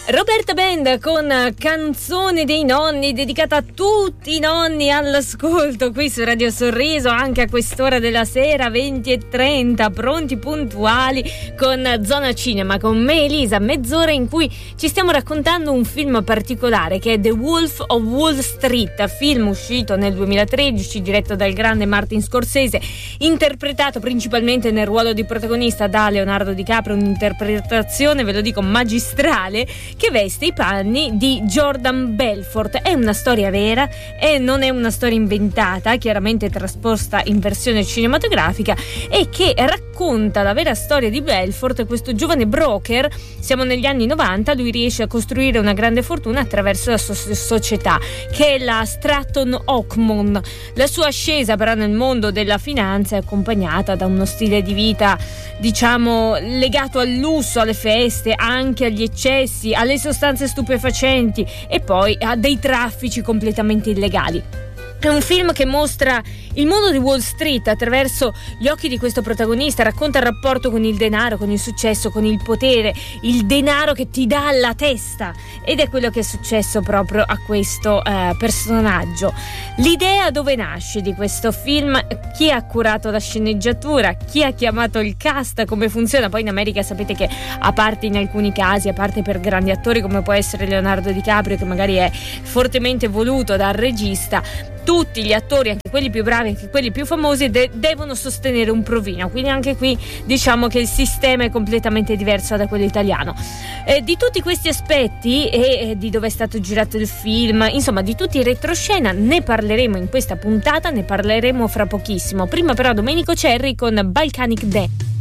Roberta Band con Canzone dei nonni, dedicata a tutti i nonni all'ascolto qui su Radio Sorriso, anche a quest'ora della sera, 20:30, pronti puntuali con Zona Cinema, con me Elisa, mezz'ora in cui ci stiamo raccontando un film particolare che è The Wolf of Wall Street, film uscito nel 2013, diretto dal grande Martin Scorsese, interpretato principalmente nel ruolo di protagonista da Leonardo DiCaprio, un'interpretazione, ve lo dico, magistrale, che veste i panni di Jordan Belfort. È una storia vera e non è una storia inventata, chiaramente trasposta in versione cinematografica, e che racconta la vera storia di Belfort, questo giovane broker. Siamo negli anni 90, lui riesce a costruire una grande fortuna attraverso la sua società, che è la Stratton Oakmont. La sua ascesa però nel mondo della finanza è accompagnata da uno stile di vita, diciamo, legato al lusso, alle feste, anche agli eccessi, alle sostanze stupefacenti e poi a dei traffici completamente illegali. È un film che mostra il mondo di Wall Street attraverso gli occhi di questo protagonista, racconta il rapporto con il denaro, con il successo, con il potere, il denaro che ti dà alla testa, ed è quello che è successo proprio a questo personaggio. L'idea dove nasce di questo film? Chi ha curato la sceneggiatura? Chi ha chiamato il cast? Come funziona? Poi in America sapete che, a parte in alcuni casi, a parte per grandi attori come può essere Leonardo DiCaprio, che magari è fortemente voluto dal regista, tutti gli attori, anche quelli più bravi, anche quelli più famosi, devono sostenere un provino, quindi anche qui diciamo che il sistema è completamente diverso da quello italiano. Di tutti questi aspetti e di dove è stato girato il film, insomma di tutti i retroscena, ne parleremo in questa puntata, ne parleremo fra pochissimo. Prima però Domenico Cerri con Balkanic Day.